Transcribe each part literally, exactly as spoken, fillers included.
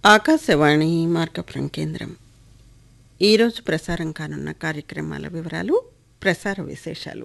ఆకాశవాణి మార్కపురం కేంద్రం. ఈరోజు ప్రసారం కానున్న కార్యక్రమాల వివరాలు, ప్రసార విశేషాలు.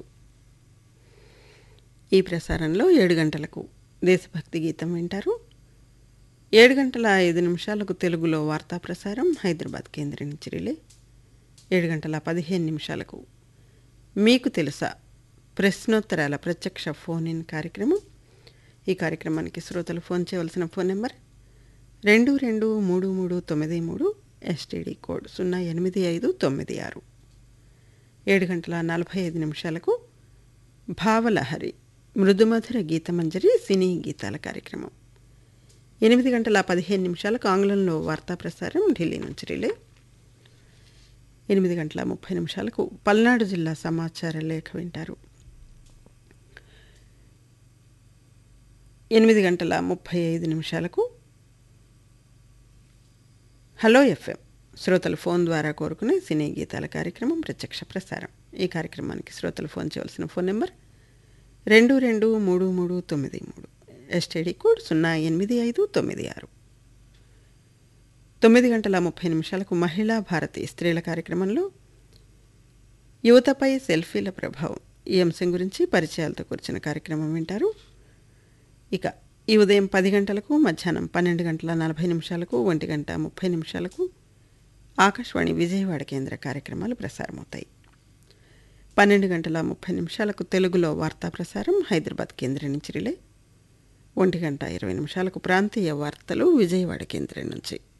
ఈ ప్రసారంలో ఏడు గంటలకు దేశభక్తి గీతం వింటారు. ఏడు గంటల ఐదు నిమిషాలకు తెలుగులో వార్తా ప్రసారం హైదరాబాద్ కేంద్రం నుంచి రిలే. ఏడు గంటల పదిహేను నిమిషాలకు మీకు తెలుసా ప్రశ్నోత్తరాల ప్రత్యక్ష ఫోన్ ఇన్ కార్యక్రమం. ఈ కార్యక్రమానికి శ్రోతలు ఫోన్ చేయవలసిన ఫోన్ నెంబర్ రెండు రెండు మూడు మూడు తొమ్మిది మూడు, ఎస్టీడీ కోడ్ సున్నా ఎనిమిది ఐదు తొమ్మిది ఆరు. ఏడు గంటల నలభై ఐదు నిమిషాలకు భావలహరి మృదుమధుర గీతమంజరి సినీ గీతాల కార్యక్రమం. ఎనిమిది గంటల పదిహేను నిమిషాలకు ఆంగ్లంలో వార్తా ప్రసారం ఢిల్లీ నుంచి రిలే. ఎనిమిది గంటల ముప్పై నిమిషాలకు పల్నాడు జిల్లా సమాచార లేఖ వింటారు. ఎనిమిది గంటల ముప్పై ఐదు నిమిషాలకు హలో ఎఫ్ఎం శ్రోతలు ఫోన్ ద్వారా కోరుకునే సినీ గీతాల కార్యక్రమం ప్రత్యక్ష ప్రసారం. ఈ కార్యక్రమానికి శ్రోతలు ఫోన్ చేయవలసిన ఫోన్ నెంబర్ రెండు రెండు మూడు మూడు తొమ్మిది మూడు, ఎస్టీడీ కోడ్ సున్నా ఎనిమిది ఐదు తొమ్మిది ఆరు. తొమ్మిది గంటల ముప్పై నిమిషాలకు మహిళా భారతి స్త్రీల కార్యక్రమంలో యువతపై సెల్ఫీల ప్రభావం ఈ అంశం గురించి పరిచయాలతో కూర్చిన కార్యక్రమం వింటారు. ఇక ఈ ఉదయం పది గంటలకు, మధ్యాహ్నం పన్నెండు గంటల నలభై నిమిషాలకు, ఒంటి గంట ముప్పై నిమిషాలకు ఆకాశవాణి విజయవాడ కేంద్ర కార్యక్రమాలు ప్రసారమవుతాయి. పన్నెండు గంటల ముప్పై నిమిషాలకు తెలుగులో వార్తా ప్రసారం హైదరాబాద్ కేంద్రం నుంచి రిలే. ఒంటి గంట ఇరవై నిమిషాలకు ప్రాంతీయ వార్తలు విజయవాడ కేంద్రం నుంచి.